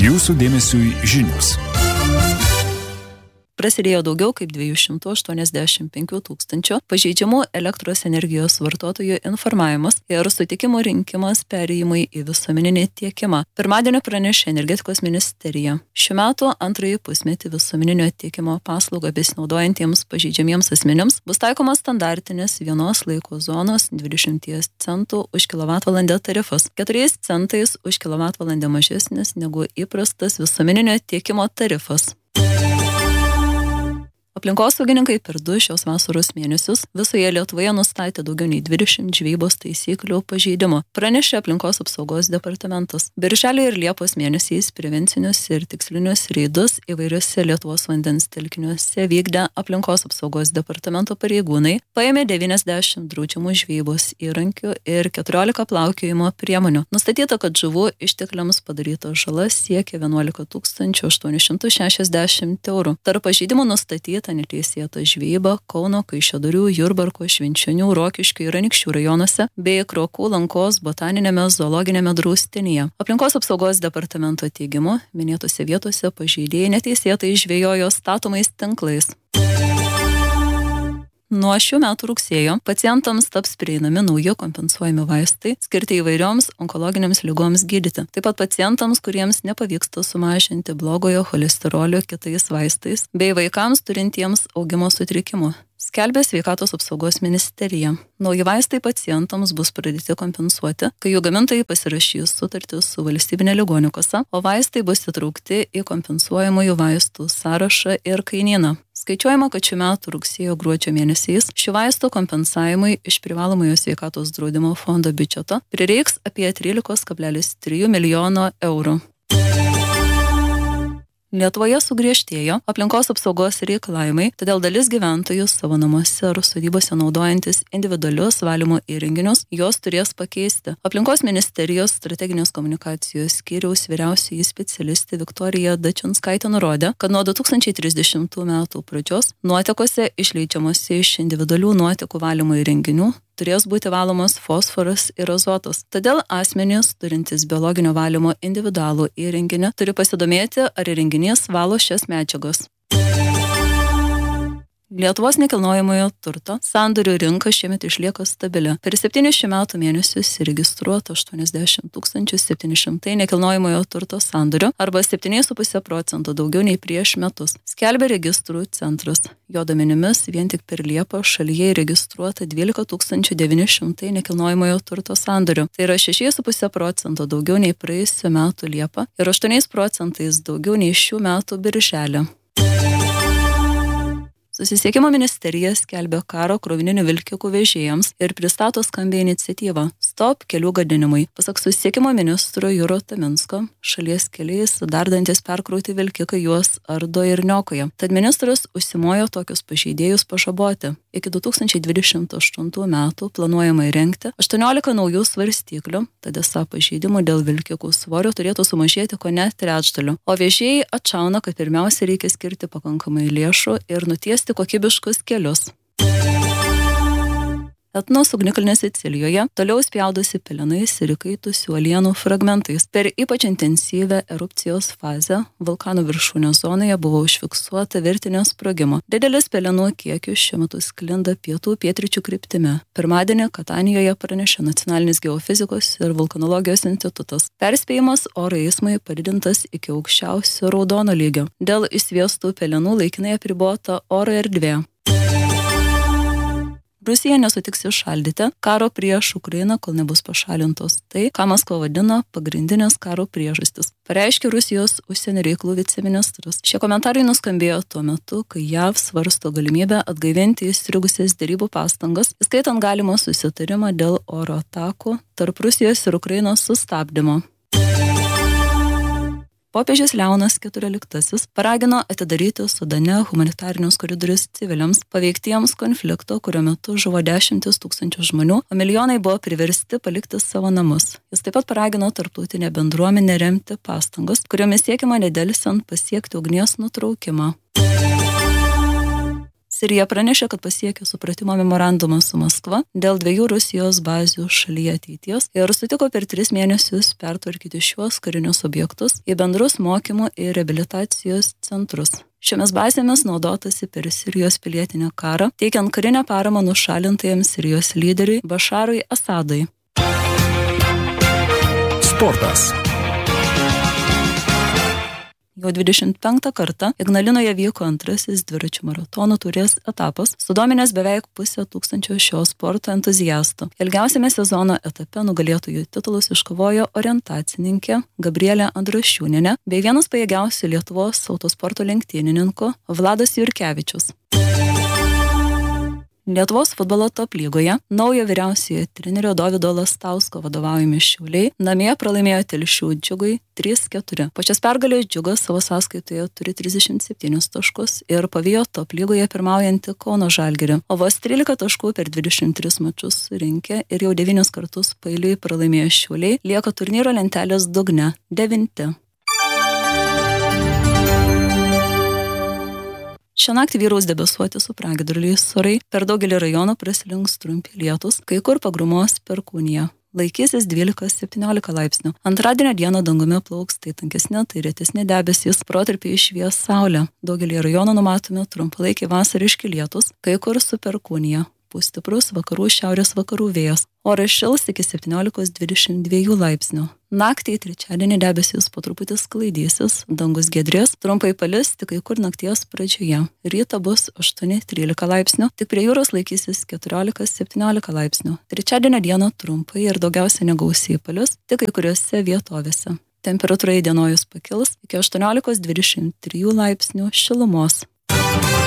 Jūsų dėmesiui žinios. Prasidėjo daugiau kaip 285 000 pažeidžiamų elektros energijos vartotojų informavimas ir sutikimų rinkimas perėjimui į visuomeninį tiekimą. Pirmadienį pranešė Energetikos ministerija. Šių metų antrąjį pusmetį visuomeninio tiekimo paslaugą besinaudojantiems pažeidžiamiems asmenims bus taikomas standartinis vienos laiko zonos 20 centų už kilovatvalandę tarifas, 4 centais už kilovatvalandę mažesnis negu įprastas visuomeninio tiekimo tarifas. Aplinkosaugininkai per 2 šios vasaros mėnesius visoje Lietuvoje nustatė daugiau nei 20 žvejybos taisyklių pažeidimų, pranešė Aplinkos apsaugos departamentas. Birželio ir Liepos mėnesiais prevencinius ir tikslinius reidus įvairiuose Lietuvos vandens telkiniuose vykdę Aplinkos apsaugos departamento pareigūnai paėmė 90 draudžiamų žvejybos įrankių ir 14 plaukiojimo priemonių. Nustatyta, kad žuvų ištekliams padaryta žala siekia 11 860 eurų. Tarp pažeidimų nustatyta neteisėta žvejyba Kauno, Kaišiadorių, Jurbarko, Švenčionių, Rokiškio ir Anykščių rajonuose bei Krokų Lankos botaninėme zoologinėme draustinyje. Aplinkos apsaugos departamento teigimu, minėtose vietose pažeidėjai neteisėtai žvejojo statomais tinklais. Nuo šių metų rugsėjo pacientams taps prieinami nauji kompensuojami vaistai skirti įvairioms onkologinėms ligoms gydyti. Taip pat pacientams, kuriems nepavyksta sumažinti blogojo cholesterolio kitais vaistais, bei vaikams turintiems augimo sutrikimų. Skelbė Sveikatos apsaugos ministerija. Nauji vaistai pacientams bus pradėti kompensuoti, kai jų gamintojai pasirašys sutartį su valstybinė ligonių kasa, o vaistai bus įtraukti į kompensuojamųjų vaistų sąrašą ir kainyną. Skaičiuojama, kad šių metų rugsėjo-gruodžio mėnesiais šių vaistų kompensavimui iš privalomojo sveikatos draudimo fondo biudžeto prireiks apie 13,3 milijono eurų. Lietuvoje sugriežtėjo aplinkos apsaugos reikalavimai, todėl dalis gyventojų savo namuose ar sodybose naudojantis individualius valymo įrenginius juos turės pakeisti. Aplinkos ministerijos strateginės komunikacijos skyriaus vyriausioji specialistė Viktorija Dačinskaitė nurodė, kad nuo 2030 metų pradžios nuotekose išleidžiamose iš individualių nuotekų valymo įrenginių turės būti valomas fosforas ir azotas. Todėl asmenys, turintys biologinio valymo individualų įrenginį, turi pasidomėti, ar įrenginys valo šias medžiagas. Lietuvos nekilnojamojo turto sandorių rinka šiemet išlieka stabili. Per 7 šių metų mėnesius įregistruota 80 700 nekilnojamojo turto sandorių arba 7,5% daugiau nei prieš metus, skelbia registrų centras. Jo duomenimis vien tik per Liepą šalyje įregistruota 12 900 nekilnojamojo turto sandorių. Tai yra 6,5% daugiau nei praėjusių metų Liepą ir 8% daugiau nei šių metų Birželį. Susisiekimo ministerija skelbia karo krovininių vilkikų vežėjams ir pristato skambią iniciatyvą Stop kelių gadinimui. Pasak susisiekimo ministro Juro Taminsko, šalies keliais dardantis perkrauti vilkikai juos ardo ir niokoja. Tad ministras užsimojo tokius pažeidėjus pažaboti. Iki 2028 metų planuojama įrengti 18 naujų svarstyklių, tad esą pažeidimų dėl vilkikų svorio turėtų sumažėti kone trečdaliu. O vežėjai atšauna, kad pirmiausia reikia skirti pakankamai lėšų ir nutiesti kokybiškus kelius. Etnos ugnikalnės Sicilijoje toliau spjaudosi pelenais ir įkaitusių uolienų fragmentais. Per ypač intensyvią erupcijos fazę vulkano viršūnės zonoje buvo užfiksuota virtinė sprogimo. Didelis pelenų kiekis šiuo metu sklinda pietų-pietryčių kryptimi. Pirmadienį Katanijoje pranešė Nacionalinis geofizikos ir vulkanologijos institutas. Perspėjimas oro eismui padidintas iki aukščiausio raudono lygio. Dėl išsviestų pelenų laikinai apribota oro erdvė. Rusija nesutiks įšaldyti karo prieš Ukrainą, kol nebus pašalintos tai, ką Maskva vadina pagrindinės karo priežastis, pareiškė Rusijos užsienio reikalų viceministras. Šie komentarai nuskambėjo tuo metu, kai JAV svarsto galimybę atgaivinti įstrigusias derybų pastangas, įskaitant galimą susitarimą dėl oro atakų tarp Rusijos ir Ukrainos sustabdymo. Popiežius Leonas XIV paragino atidaryti Sudane humanitarinius koridorius civiliams paveiktiems konflikto, kurio metu žuvo 10 000 žmonių, o milijonai buvo priversti palikti savo namus. Jis taip pat paragino tarptautinę bendruomenę remti pastangas, kuriomis siekiama nedelsiant pasiekti ugnies nutraukimą. Sirija pranešė, kad pasiekė supratimo memorandumą su Maskva dėl 2 Rusijos bazių šalyje ateities ir sutiko per 3 mėnesius pertvarkyti šiuos karinius objektus į bendrus mokymų ir reabilitacijos centrus. Šiomis bazėmis naudotasi per Sirijos pilietinę karą, teikiant karinę paramą nušalintajam Sirijos lyderiui Bašarui Asadui. Sportas. Jau 25 kartą Ignalinoje vyko antrasis dviračių maratonų taurės etapas, sudominęs beveik 500 šio sporto entuziastų. Ilgiausiame sezono etape nugalėtojų titulus iškovojo orientacininkė Gabrielė Andrašiūnienė bei vienas pajėgiausių Lietuvos autosporto lenktynininkų Vladas Jurkevičius. Lietuvos futbolo top lygoje naujo vyriausiojo trenerio Dovydo Lastausko vadovaujami Šiauliai namie pralaimėjo Telšių Džiugui 3-4. Po šios pergalės Džiugas savo sąskaitoje turi 37 taškus ir pavijo top lygoje pirmaujantį Kauno Žalgirį, o vos 13 taškų per 23 mačus surinkę ir jau 9 kartus paeiliui pralaimėjo Šiauliai, lieka turnyro lentelės dugne 9. Šią naktį vyraus debesuoti su pragiedruliais orai, per daugelį rajonų praslinks trumpi lietūs, kai kur pagrumos perkūnija. Laikysis 12-17 laipsnių. Antradienio dieną dangumi plauks tai tankesni, tai retesni debesys, protarpiais švies saulė. Daugelį rajonų numatomi trumpalaikiai vasariški lietūs, kai kur su perkūnija. Pūs stiprus vakarų šiaurės vakarų vėjas. Oras šils iki 17-22 laipsnių. Naktį trečiadienį debesys po truputį sklaidysis, dangus giedrės, trumpai palis tik kai kur nakties pradžioje. Rytą bus 8-13 laipsnių, tik prie jūros laikysis 14-17 laipsnių. Trečiadienio dieną trumpai ir daugiausia negausiai palis, tik kai kuriuose vietovėse. Temperatūra įdienojus pakils iki 18-23 laipsnių šilumos.